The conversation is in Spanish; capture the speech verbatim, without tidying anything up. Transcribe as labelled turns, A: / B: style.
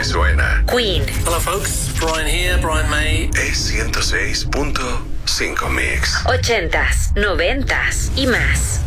A: que suena.
B: Queen.
C: Hello folks, Brian here, Brian May.
A: Es ciento seis punto cinco Mix.
B: Ochentas, noventas y más.